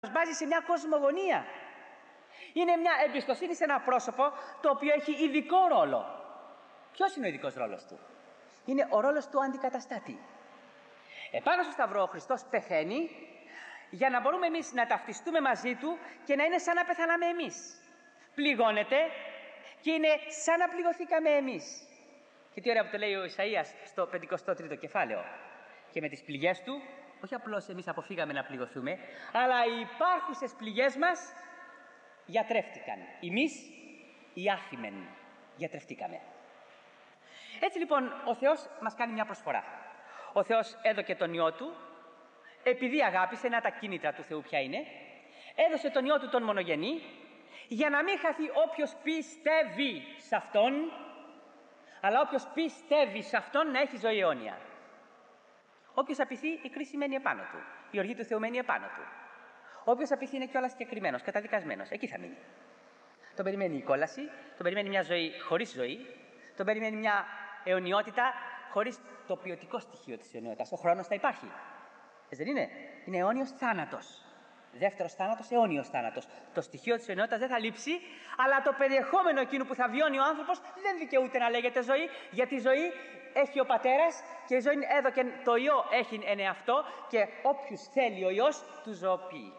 βάζει σε μια κοσμογονία. Είναι μια εμπιστοσύνη σε ένα πρόσωπο το οποίο έχει ειδικό ρόλο. Ποιος είναι ο ειδικός ρόλος του? Είναι ο ρόλος του αντικαταστάτη. Επάνω στο Σταυρό ο Χριστός πεθαίνει για να μπορούμε εμείς να ταυτιστούμε μαζί Του και να είναι σαν να πεθανάμε εμείς. Πληγώνεται και είναι σαν να πληγωθήκαμε εμείς. Και τι ωραία που το λέει ο Ισαΐας στο 53ο κεφάλαιο. Και με τις πληγές Του, όχι απλώς εμείς αποφύγαμε να πληγωθούμε, αλλά οι υπάρχουσες πληγές μας γιατρεύτηκαν. Εμείς, οι άφημεν, γιατρευτήκαμε. Έτσι λοιπόν ο Θεός μας κάνει μια προσφορά. Ο Θεός έδωκε τον Υιό Του, επειδή αγάπησε, να τα κίνητρα του Θεού ποια είναι, έδωσε τον Υιό Του τον μονογενή, για να μην χαθεί όποιος πιστεύει σε Αυτόν, αλλά όποιος πιστεύει σε Αυτόν να έχει ζωή αιώνια. Όποιος απειθεί, η κρίση μένει επάνω του, η οργή του Θεού μένει επάνω του. Όποιος απειθεί είναι κιόλας συγκεκριμένος, καταδικασμένος, εκεί θα μείνει. Τον περιμένει η κόλαση, τον περιμένει μια ζωή χωρίς ζωή, τον περιμένει μια αιωνιότητα χωρίς το ποιοτικό στοιχείο της αιωνιότητας. Ο χρόνος θα υπάρχει. Δεν είναι? Είναι αιώνιος θάνατος. Δεύτερος θάνατος, αιώνιος θάνατος. Το στοιχείο της αιωνιότητας δεν θα λείψει, αλλά το περιεχόμενο εκείνου που θα βιώνει ο άνθρωπος δεν δικαιούται να λέγεται ζωή, γιατί η ζωή έχει ο Πατέρας και η ζωή έδωκε το Υιό, έχει εν εαυτό και όποιους θέλει ο Υιός του ζωοποιεί.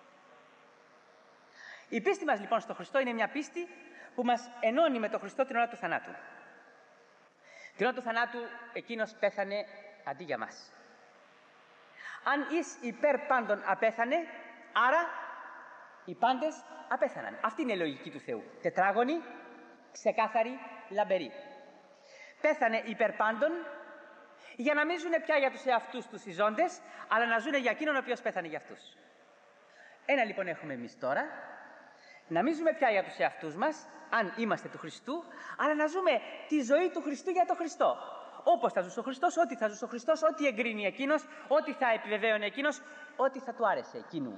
Η πίστη μας λοιπόν στο Χριστό είναι μια πίστη που μας ενώνει με τον Χριστό την ώρα του θανάτου. Την ώρα του θανάτου εκείνος πέθανε αντί για μας. Αν εις υπέρ πάντων απέθανε, άρα οι πάντες απέθαναν. Αυτή είναι η λογική του Θεού. Τετράγωνη, ξεκάθαρη, λαμπερή. Πέθανε υπέρ πάντων για να μην ζουνε πια για τους εαυτούς τους οι ζώντες, αλλά να ζουνε για εκείνον ο οποίος πέθανε για αυτούς. Ένα λοιπόν έχουμε εμείς τώρα, να μην ζούμε πια για τους εαυτούς μας, αν είμαστε του Χριστού, αλλά να ζούμε τη ζωή του Χριστού για τον Χριστό. Όπως θα ζούσε ο Χριστός, ό,τι θα ζούσε ο Χριστός, ό,τι εγκρίνει εκείνος, ό,τι θα επιβεβαίωνε εκείνος, ό,τι θα του άρεσε εκείνου.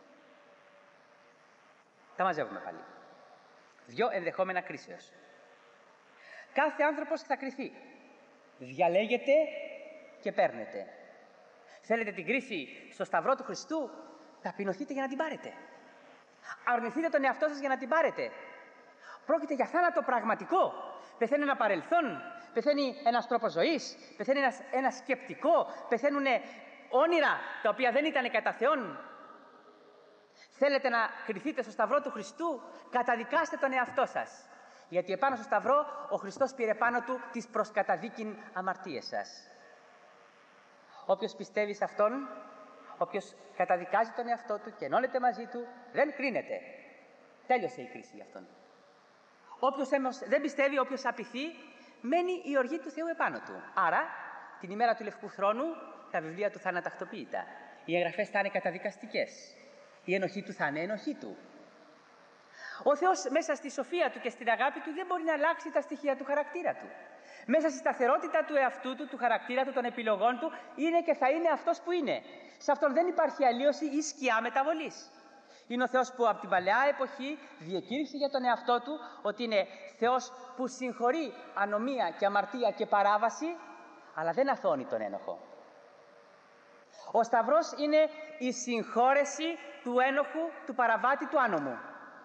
Τα μαζεύουμε πάλι. Δυο ενδεχόμενα κρίσεως. Κάθε άνθρωπος θα κριθεί. Διαλέγετε και παίρνετε. Θέλετε την κρίση στο Σταυρό του Χριστού, ταπεινωθείτε για να την πάρετε. Αρνηθείτε τον εαυτό σας για να την πάρετε. Πρόκειται για θάνατο πραγματικό. Πεθαίνει ένα παρελθόν, πεθαίνει ένας τρόπος ζωής, πεθαίνει ένα σκεπτικό, πεθαίνουν όνειρα τα οποία δεν ήταν κατά Θεόν. Θέλετε να κριθείτε στο Σταυρό του Χριστού, καταδικάστε τον εαυτό σας. Γιατί επάνω στο Σταυρό ο Χριστός πήρε πάνω του τις προσκαταδίκην αμαρτίες σας. Όποιος πιστεύει σε Αυτόν, όποιος καταδικάζει τον εαυτό του και ενώνεται μαζί του, δεν κρίνεται. Τέλειωσε η κρίση για αυτόν. Όποιος δεν πιστεύει, όποιος απειθεί, μένει η οργή του Θεού επάνω του. Άρα, την ημέρα του Λευκού Θρόνου, τα βιβλία του θα είναι ατακτοποιητά. Οι εγγραφές θα είναι καταδικαστικές. Η ενοχή του θα είναι ενοχή του. Ο Θεός μέσα στη σοφία του και στην αγάπη του δεν μπορεί να αλλάξει τα στοιχεία του χαρακτήρα του. Μέσα στη σταθερότητα του εαυτού του, του χαρακτήρα του, των επιλογών του, είναι και θα είναι αυτός που είναι. Σε αυτόν δεν υπάρχει αλλίωση ή σκιά μεταβολής. Είναι ο Θεός που από την παλαιά εποχή διακήρυξε για τον εαυτό του ότι είναι Θεός που συγχωρεί ανομία και αμαρτία και παράβαση, αλλά δεν αθώνει τον ένοχο. Ο Σταυρός είναι η συγχώρεση του ένοχου, του παραβάτη, του άνομου.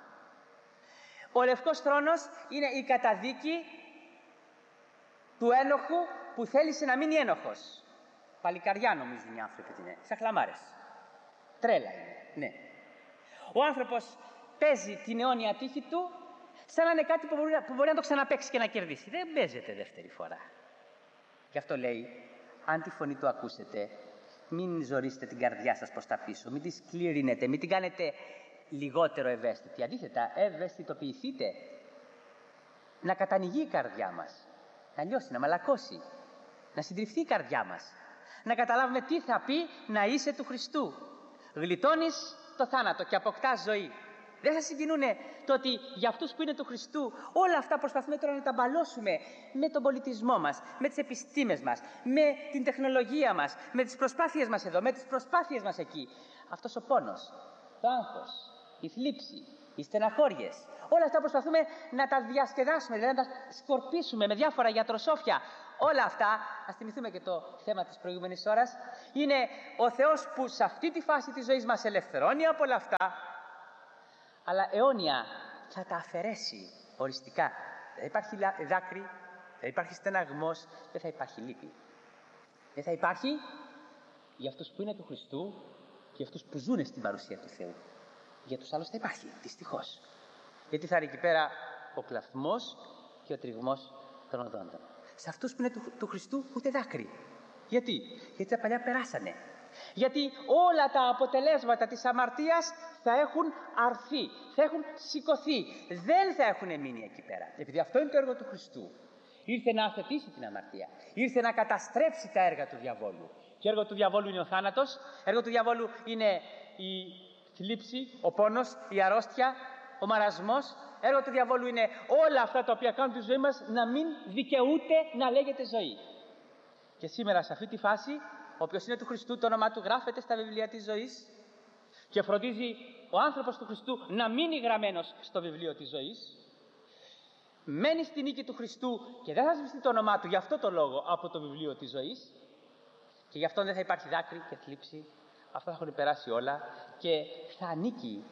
Ο Λευκός Θρόνος είναι η καταδίκη του ένοχου που θέλησε να μείνει ένοχος. Παλικαριά νομίζουν οι άνθρωποι ότι είναι, σαν χλαμάρες. Τρέλα είναι, ναι. Ο άνθρωπος παίζει την αιώνια τύχη του σαν να είναι κάτι που μπορεί να το ξαναπαίξει και να κερδίσει. Δεν παίζεται δεύτερη φορά. Γι' αυτό λέει, αν τη φωνή του ακούσετε, μην ζορίσετε την καρδιά σας προς τα πίσω, μην τη σκληρύνετε, μην την κάνετε λιγότερο ευαίσθητη. Αντίθετα, ευαισθητοποιηθείτε. Να κατανοηγεί η καρδιά μας, να λιώσει, να μαλακώσει, να συντριφθεί η καρδιά μας, να καταλάβουμε τι θα πει να είσαι του Χριστού. Γλιτώνεις το θάνατο και αποκτάς ζωή. Δεν θα συγκινούνε το ότι για αυτούς που είναι του Χριστού όλα αυτά προσπαθούμε τώρα να τα μπαλώσουμε με τον πολιτισμό μας, με τις επιστήμες μας, με την τεχνολογία μας, με τις προσπάθειες μας εδώ, με τις προσπάθειες μας εκεί. Αυτός ο πόνος, το άγχος, η θλίψη, οι στεναχώριες. Όλα αυτά προσπαθούμε να τα διασκεδάσουμε, δηλαδή να τα σκορπίσουμε με διάφορα γιατροσόφια. Όλα αυτά, ας θυμηθούμε και το θέμα της προηγούμενης ώρας, είναι ο Θεός που σε αυτή τη φάση της ζωής μας ελευθερώνει από όλα αυτά, αλλά αιώνια θα τα αφαιρέσει οριστικά. Δεν θα υπάρχει δάκρυ, δεν θα υπάρχει στεναγμός, δεν θα υπάρχει λύπη. Δεν θα υπάρχει για αυτούς που είναι του Χριστού και για αυτούς που ζουν στην παρουσία του Θεού. Για τους άλλους θα υπάρχει, δυστυχώς. Γιατί θα είναι εκεί πέρα ο κλαθμός και ο τριγμός των οδόντων. Σε αυτούς που είναι του Χριστού ούτε δάκρυ. Γιατί τα παλιά περάσανε. Γιατί όλα τα αποτελέσματα της αμαρτίας θα έχουν αρθεί, θα έχουν σηκωθεί. Δεν θα έχουν μείνει εκεί πέρα. Επειδή αυτό είναι το έργο του Χριστού. Ήρθε να αθετήσει την αμαρτία. Ήρθε να καταστρέψει τα έργα του διαβόλου. Και έργο του διαβόλου είναι ο θάνατος. Έργο του διαβόλου είναι η θλίψη, ο πόνος, η αρρώστια, ο μαρασμός. Έργο του διαβόλου είναι όλα αυτά τα οποία κάνουν τη ζωή μας να μην δικαιούται να λέγεται ζωή. Και σήμερα σε αυτή τη φάση, όποιος είναι του Χριστού, το όνομά του γράφεται στα βιβλία της ζωής και φροντίζει ο άνθρωπος του Χριστού να μείνει γραμμένος στο βιβλίο της ζωής. Μένει στη νίκη του Χριστού και δεν θα σβηστεί το όνομά του για αυτό το λόγο από το βιβλίο της ζωής και γι' αυτό δεν θα υπάρχει δάκρυ και θλίψη. Αυτά θα έχουν περάσει όλα και θα ανήκει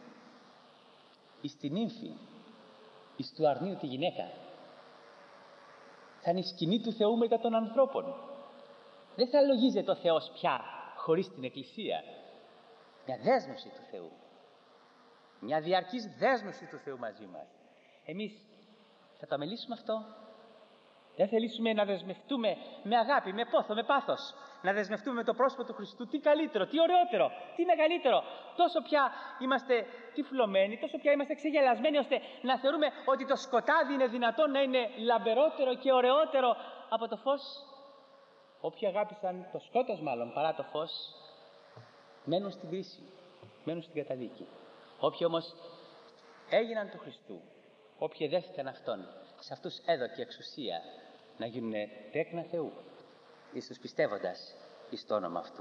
εις την νύμφη, εις του αρνίου τη γυναίκα. Θα είναι η σκηνή του Θεού μετά των ανθρώπων. Δεν θα λογίζεται ο Θεός πια χωρίς την Εκκλησία. Μια δέσμευση του Θεού. Μια διαρκής δέσμευση του Θεού μαζί μας. Εμείς θα το αμελήσουμε αυτό. Δεν θελήσουμε να δεσμευτούμε με αγάπη, με πόθο, με πάθος. Να δεσμευτούμε με το πρόσωπο του Χριστού. Τι καλύτερο, τι ωραιότερο, τι μεγαλύτερο. Τόσο πια είμαστε τυφλωμένοι, τόσο πια είμαστε ξεγελασμένοι, ώστε να θεωρούμε ότι το σκοτάδι είναι δυνατόν να είναι λαμπερότερο και ωραιότερο από το φως. Όποιοι αγάπησαν το σκότος μάλλον παρά το φως, μένουν στην κρίση, μένουν στην καταδίκη. Όποιοι όμως έγιναν του Χριστού, όποιοι δέχτηκαν Αυτόν, σε αυτούς έδωκε εξουσία να γίνουν τέκνα Θεού, εις τους πιστεύοντας εις το όνομα Αυτού.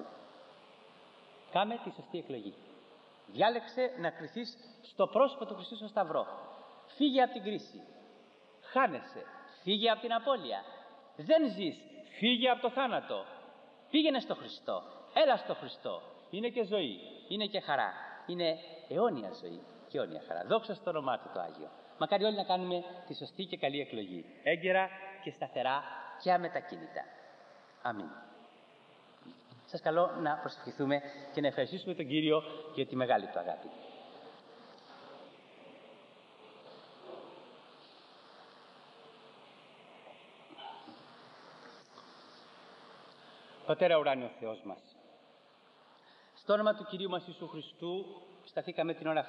Κάμε τη σωστή εκλογή. Διάλεξε να κριθείς στο πρόσωπο του Χριστού στον Σταυρό. Φύγε από την κρίση. Χάνεσαι. Φύγε από την απώλεια. Δεν ζεις. Φύγε από το θάνατο. Πήγαινε στο Χριστό. Έλα στο Χριστό. Είναι και ζωή. Είναι και χαρά. Είναι αιώνια ζωή και αιώνια χαρά. Δόξα στο όνομά του το Άγιο. Μακάρι όλοι να κάνουμε τη σωστή και καλή εκλογή. Έγκαιρα και σταθερά και αμετακίνητα. Αμήν. Σας καλώ να προσευχηθούμε και να ευχαριστήσουμε τον Κύριο για τη μεγάλη του αγάπη. Πατέρα ουράνιο Θεός μας, στο όνομα του Κυρίου μας Ιησού Χριστού σταθήκαμε την ώρα